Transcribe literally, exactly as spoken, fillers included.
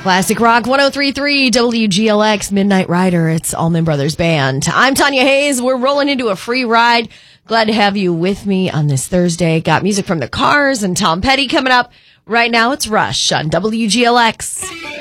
Classic Rock one oh three point three W G L X Midnight Rider. It's Allman Brothers Band. I'm Tanya Hayes. We're rolling into a free ride. Glad to have you with me on this Thursday. Got music from the Cars and Tom Petty coming up. Right now it's Rush on W G L X.